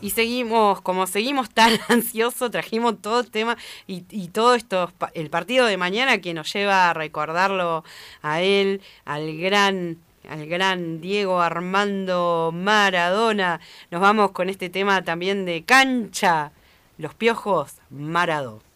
Y seguimos, como seguimos tan ansiosos, trajimos todo el tema y todo esto, el partido de mañana que nos lleva a recordarlo a él, al gran Diego Armando Maradona. Nos vamos con este tema también de cancha, Los Piojos Maradó.